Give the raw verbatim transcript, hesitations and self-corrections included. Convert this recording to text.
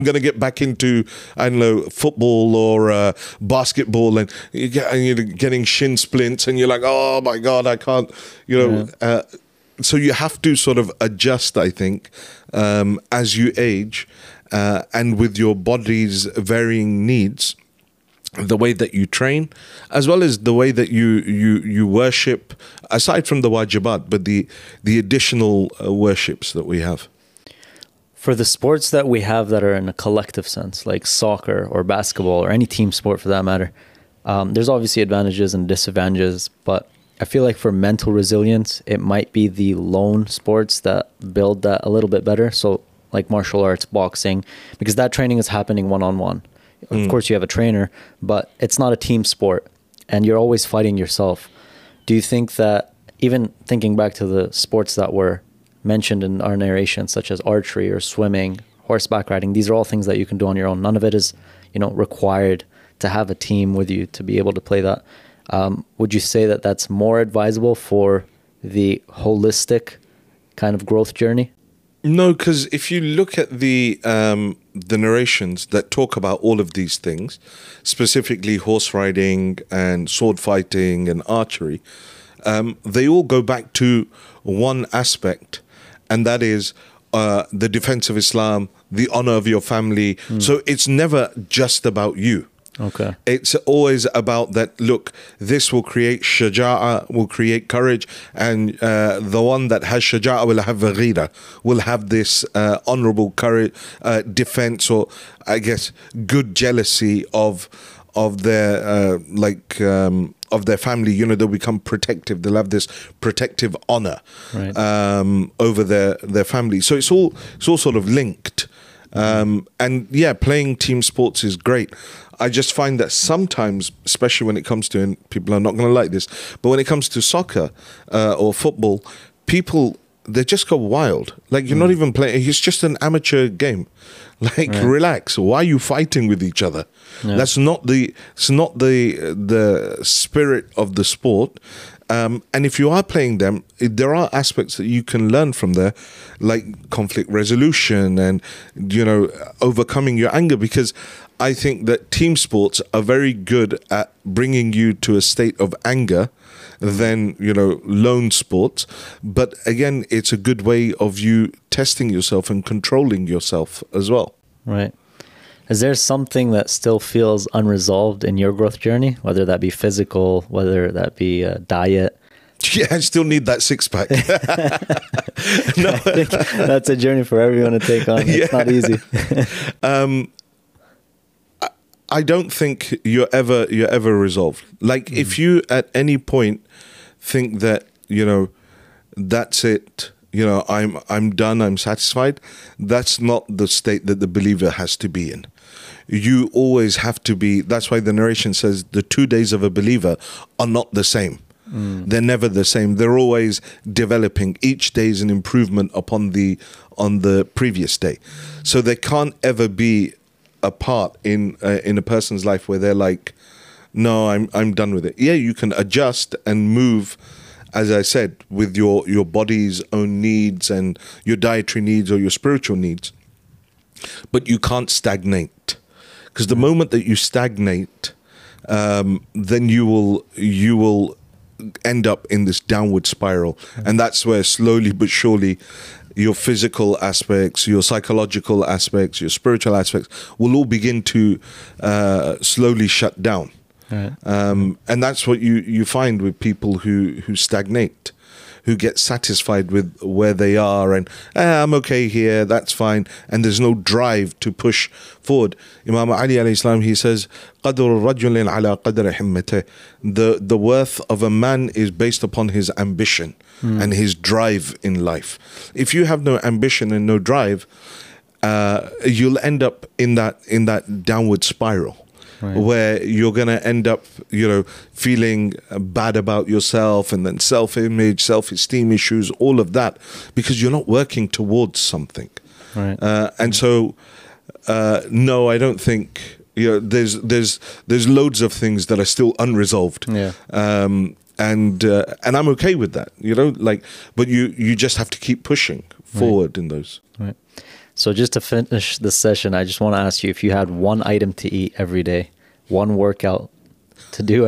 going to get back into, I don't know, football or uh, basketball, and, you get, and you're getting shin splints and you're like, oh my God, I can't, you know. Yeah. Uh, so you have to sort of adjust, I think, um, as you age uh, and with your body's varying needs, the way that you train, as well as the way that you you you worship, aside from the wajibat, but the, the additional uh, worships that we have. For the sports that we have that are in a collective sense, like soccer or basketball or any team sport for that matter, um, there's obviously advantages and disadvantages, but I feel like for mental resilience, it might be the lone sports that build that a little bit better. So like martial arts, boxing, because that training is happening one-on-one. Of mm. course, you have a trainer, but it's not a team sport, and you're always fighting yourself. Do you think that, even thinking back to the sports that were mentioned in our narration, such as archery or swimming, horseback riding, these are all things that you can do on your own. None of it is, you know, required to have a team with you to be able to play that. Um, would you say that that's more advisable for the holistic kind of growth journey? No, because if you look at the um, the narrations that talk about all of these things, specifically horse riding and sword fighting and archery, um, they all go back to one aspect, and that is uh, the defense of Islam, the honor of your family. Mm. So it's never just about you. Okay. It's always about that, look, this will create shaja'a, will create courage, and uh, the one that has shaja'a will have ghira, will have this uh, honorable courage, uh, defense, or I guess good jealousy of of their uh, like um, of their family. You know, they'll become protective. They'll have this protective honor right. um, over their their family. So it's all it's all sort of linked. Um, and yeah, playing team sports is great. I just find that sometimes, especially when it comes to, and people are not going to like this, but when it comes to soccer uh, or football, people, they just go wild. Like, you're mm. not even playing, it's just an amateur game. Like, right. relax. Why are you fighting with each other? Yeah. That's not the, it's not the, the spirit of the sport. Um, and if you are playing them, there are aspects that you can learn from there, like conflict resolution and, you know, overcoming your anger, because I think that team sports are very good at bringing you to a state of anger than, you know, lone sports. But again, it's a good way of you testing yourself and controlling yourself as well. Right. Is there something that still feels unresolved in your growth journey, whether that be physical, whether that be uh, diet? Yeah, I still need that six pack. No, I think that's a journey for everyone to take on. It's yeah. not easy. um, I, I don't think you're ever you're ever resolved. Like mm. if you at any point think that, you know, that's it, you know, I'm I'm done, I'm satisfied, that's not the state that the believer has to be in. You always have to be, that's why the narration says the two days of a believer are not the same. Mm. They're never the same. They're always developing. Each day is an improvement upon the on the previous day. So there can't ever be a part in uh, in a person's life where they're like, no, I'm I'm done with it. Yeah, you can adjust and move, as I said, with your your body's own needs and your dietary needs or your spiritual needs, but you can't stagnate. Because the moment that you stagnate, um, then you will you will end up in this downward spiral, and that's where slowly but surely your physical aspects, your psychological aspects, your spiritual aspects will all begin to uh, slowly shut down. Right. Um, and that's what you you find with people who who stagnate, who get satisfied with where they are and eh, I'm okay here, that's fine, and there's no drive to push forward. Imam Ali alayhi salam, he says, قَدْرُ الرَّجُلٍ عَلَى قَدْرِ حِمَّتِهِ. The the worth of a man is based upon his ambition mm. and his drive in life. If you have no ambition and no drive, uh, you'll end up in that in that downward spiral. Right. Where you're going to end up, you know, feeling bad about yourself, and then self-image, self-esteem issues, all of that, because you're not working towards something. Right. Uh, and so, uh, no, I don't think, you know, there's there's there's loads of things that are still unresolved. Yeah. Um, and uh, and I'm okay with that, you know, like, but you you just have to keep pushing forward right. in those. Right. So just to finish the session, I just want to ask you if you had one item to eat every day, one workout to do